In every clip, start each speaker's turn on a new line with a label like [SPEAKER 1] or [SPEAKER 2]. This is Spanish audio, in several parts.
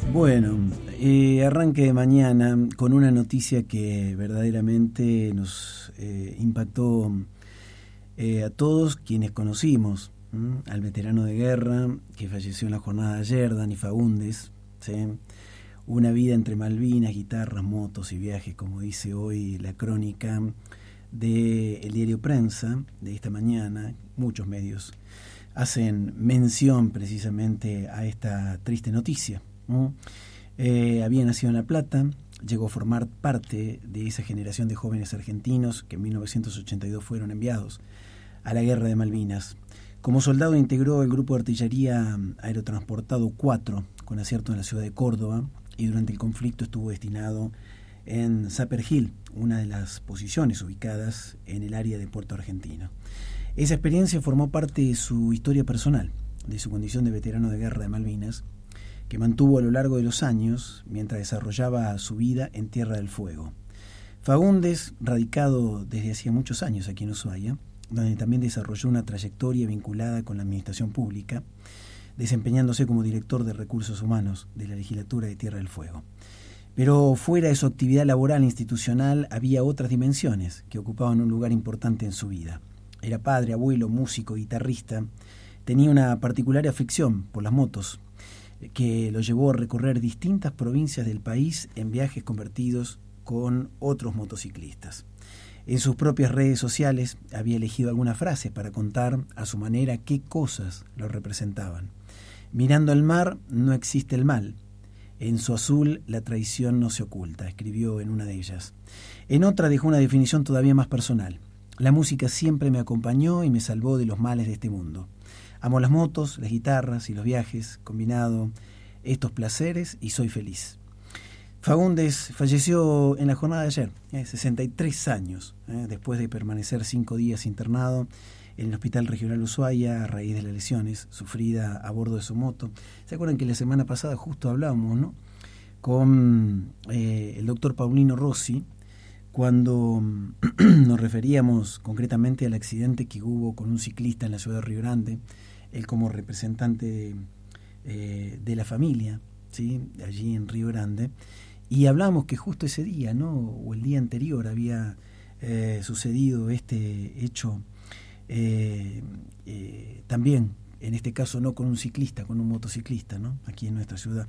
[SPEAKER 1] Bueno, arranque de mañana con una noticia que verdaderamente nos impactó a todos quienes conocimos, al veterano de guerra que falleció en la jornada de ayer, Dani Faúndez, ¿sí? Una vida entre Malvinas, guitarras, motos y viajes, como dice hoy la crónica del diario Prensa de esta mañana. Muchos medios hacen mención precisamente a esta triste noticia. Había nacido en La Plata, llegó a formar parte de esa generación de jóvenes argentinos que en 1982 fueron enviados a la guerra de Malvinas. Como soldado integró el grupo de artillería aerotransportado 4 con acierto en la ciudad de Córdoba, y durante el conflicto estuvo destinado en Sapper Hill, una de las posiciones ubicadas en el área de Puerto Argentino. Esa experiencia formó parte de su historia personal, de su condición de veterano de guerra de Malvinas, que mantuvo a lo largo de los años mientras desarrollaba su vida en Tierra del Fuego. Faúndez, radicado desde hacía muchos años aquí en Ushuaia, donde también desarrolló una trayectoria vinculada con la administración pública, desempeñándose como director de recursos humanos de la legislatura de Tierra del Fuego. Pero fuera de su actividad laboral e institucional había otras dimensiones que ocupaban un lugar importante en su vida. Era padre, abuelo, músico, guitarrista. Tenía una particular afición por las motos, que lo llevó a recorrer distintas provincias del país en viajes convertidos con otros motociclistas. En sus propias redes sociales había elegido algunas frases para contar a su manera qué cosas lo representaban. Mirando el mar no existe el mal. En su azul la traición no se oculta, escribió en una de ellas. En otra dejó una definición todavía más personal. La música siempre me acompañó y me salvó de los males de este mundo. Amo las motos, las guitarras y los viajes, combinado estos placeres y soy feliz. Faúndez falleció en la jornada de ayer, 63 años, después de permanecer 5 días internado en el Hospital Regional Ushuaia a raíz de las lesiones sufridas a bordo de su moto. ¿Se acuerdan que la semana pasada justo hablábamos, ¿no?, con el doctor Paulino Rossi, cuando nos referíamos concretamente al accidente que hubo con un ciclista en la ciudad de Río Grande, él como representante de la familia, ¿sí?, allí en Río Grande, y hablábamos que justo ese día, ¿no?, o el día anterior había sucedido este hecho, también, en este caso no con un ciclista, con un motociclista, ¿no?, aquí en nuestra ciudad.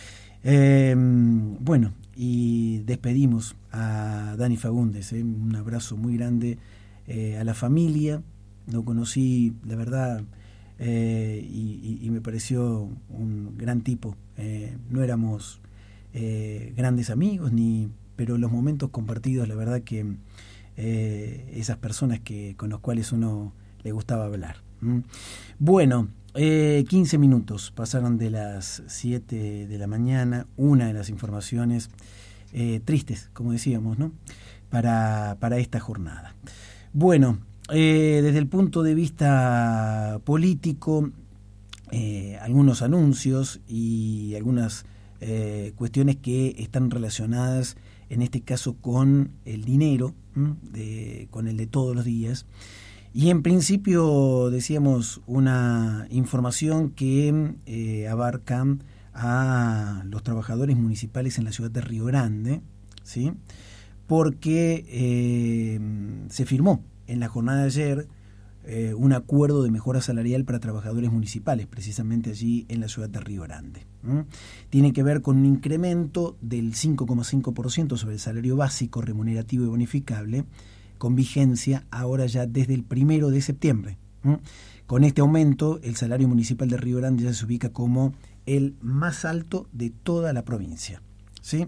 [SPEAKER 1] Bueno, y despedimos a Dani Faúndez, un abrazo muy grande a la familia. Lo conocí, la verdad, y me pareció un gran tipo. No éramos grandes amigos, pero los momentos compartidos, la verdad que esas personas con las cuales uno le gustaba hablar. Bueno, 15 minutos pasaron de las 7 de la mañana, una de las informaciones tristes, como decíamos, ¿no?, para esta jornada. Bueno, desde el punto de vista político, algunos anuncios y algunas cuestiones que están relacionadas, en este caso, con el dinero, con el de todos los días. Y en principio decíamos una información que abarca a los trabajadores municipales en la ciudad de Río Grande, ¿sí?, porque se firmó en la jornada de ayer un acuerdo de mejora salarial para trabajadores municipales, precisamente allí en la ciudad de Río Grande. Tiene que ver con un incremento del 5,5% sobre el salario básico remunerativo y bonificable, con vigencia ahora ya desde el 1 de septiembre. Con este aumento, el salario municipal de Río Grande ya se ubica como el más alto de toda la provincia, ¿sí?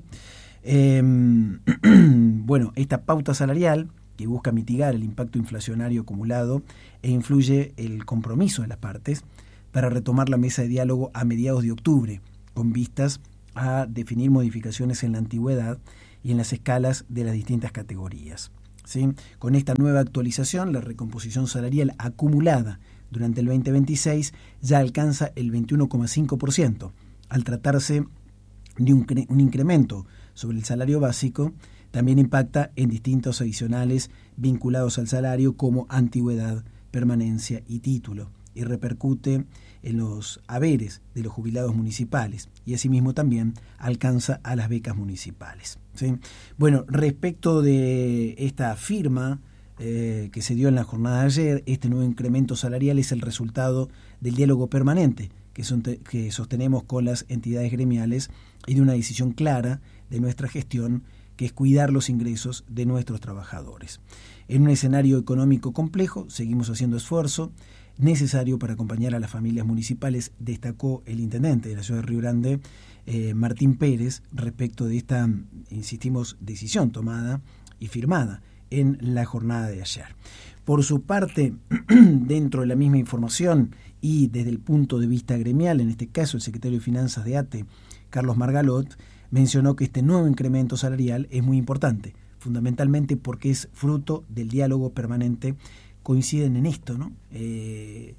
[SPEAKER 1] Bueno, esta pauta salarial, que busca mitigar el impacto inflacionario acumulado e influye el compromiso de las partes para retomar la mesa de diálogo a mediados de octubre, con vistas a definir modificaciones en la antigüedad y en las escalas de las distintas categorías. ¿Sí? Con esta nueva actualización, la recomposición salarial acumulada durante el 2026 ya alcanza el 21,5%, al tratarse de un incremento sobre el salario básico. También impacta en distintos adicionales vinculados al salario como antigüedad, permanencia y título. y repercute en los haberes de los jubilados municipales y asimismo también alcanza a las becas municipales, ¿sí? Bueno, respecto de esta firma que se dio en la jornada de ayer, este nuevo incremento salarial es el resultado del diálogo permanente que sostenemos con las entidades gremiales y de una decisión clara de nuestra gestión, que es cuidar los ingresos de nuestros trabajadores. En un escenario económico complejo, seguimos haciendo esfuerzo necesario para acompañar a las familias municipales, destacó el intendente de la ciudad de Río Grande, Martín Pérez, respecto de esta, insistimos, decisión tomada y firmada en la jornada de ayer. Por su parte, dentro de la misma información y desde el punto de vista gremial, en este caso el secretario de Finanzas de ATE, Carlos Margalot, mencionó que este nuevo incremento salarial es muy importante, fundamentalmente porque es fruto del diálogo permanente. Coinciden en esto, ¿no? En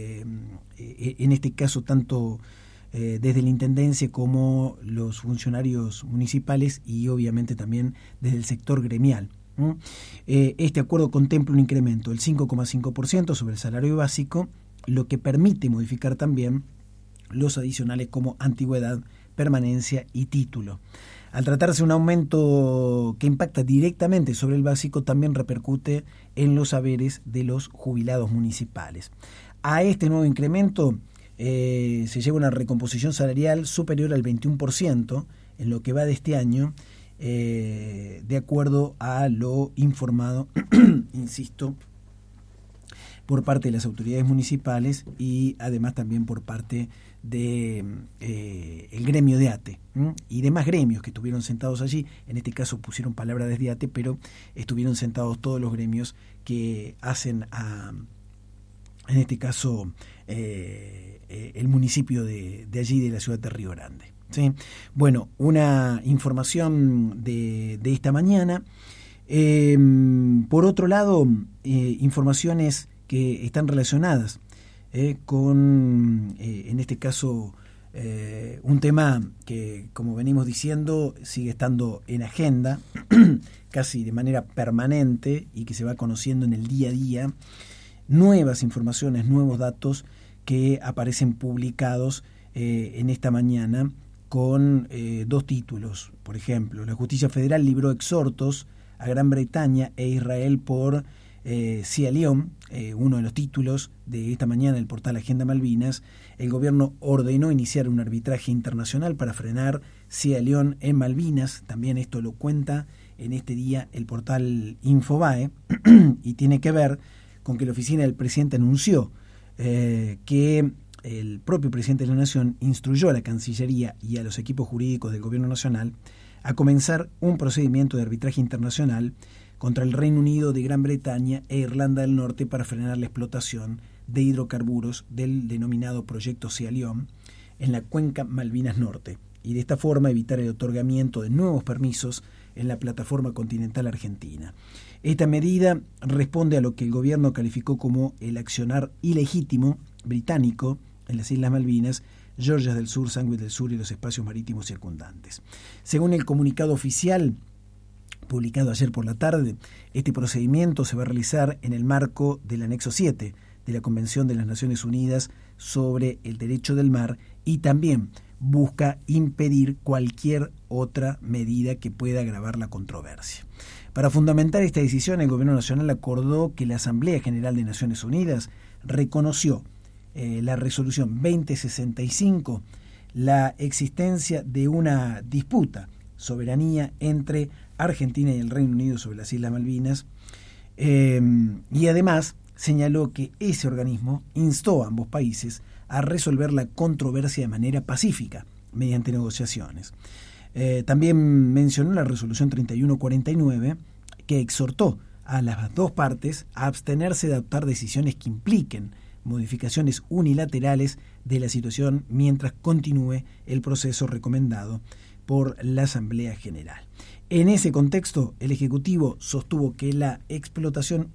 [SPEAKER 1] este caso, tanto desde la Intendencia como los funcionarios municipales y obviamente también desde el sector gremial. Este acuerdo contempla un incremento del 5,5% sobre el salario básico, lo que permite modificar también los adicionales como antigüedad, permanencia y título. Al tratarse de un aumento que impacta directamente sobre el básico, también repercute en los haberes de los jubilados municipales. A este nuevo incremento se lleva una recomposición salarial superior al 21% en lo que va de este año, de acuerdo a lo informado, insisto, por parte de las autoridades municipales y además también por parte de el gremio de ATE y demás gremios que estuvieron sentados allí. En este caso pusieron palabra desde ATE, pero estuvieron sentados todos los gremios que hacen en este caso el municipio de allí, de la ciudad de Río Grande, ¿sí? Bueno, una información de esta mañana. Por otro lado, informaciones que están relacionadas con, en este caso, un tema que, como venimos diciendo, sigue estando en agenda casi de manera permanente y que se va conociendo en el día a día. Nuevas informaciones, nuevos datos que aparecen publicados en esta mañana con dos títulos. Por ejemplo, la Justicia Federal libró exhortos a Gran Bretaña e Israel por Sierra Leone, uno de los títulos de esta mañana el portal Agenda Malvinas. El gobierno ordenó iniciar un arbitraje internacional para frenar Sierra Leone en Malvinas. También esto lo cuenta en este día el portal Infobae y tiene que ver con que la oficina del presidente anunció que el propio presidente de la Nación instruyó a la Cancillería y a los equipos jurídicos del gobierno nacional a comenzar un procedimiento de arbitraje internacional contra el Reino Unido de Gran Bretaña e Irlanda del Norte para frenar la explotación de hidrocarburos del denominado Proyecto Sierra Leone en la cuenca Malvinas Norte y de esta forma evitar el otorgamiento de nuevos permisos en la plataforma continental argentina. Esta medida responde a lo que el gobierno calificó como el accionar ilegítimo británico en las Islas Malvinas, Georgias del Sur, Sandwich del Sur y los espacios marítimos circundantes. Según el comunicado oficial publicado ayer por la tarde, este procedimiento se va a realizar en el marco del anexo 7 de la Convención de las Naciones Unidas sobre el Derecho del Mar y también busca impedir cualquier otra medida que pueda agravar la controversia. Para fundamentar esta decisión, el Gobierno Nacional acordó que la Asamblea General de Naciones Unidas reconoció la resolución 2065, la existencia de una disputa soberanía entre Argentina y el Reino Unido sobre las Islas Malvinas, y además señaló que ese organismo instó a ambos países a resolver la controversia de manera pacífica mediante negociaciones. También mencionó la resolución 3149 que exhortó a las dos partes a abstenerse de adoptar decisiones que impliquen modificaciones unilaterales de la situación mientras continúe el proceso recomendado por la Asamblea General. En ese contexto, el Ejecutivo sostuvo que la explotación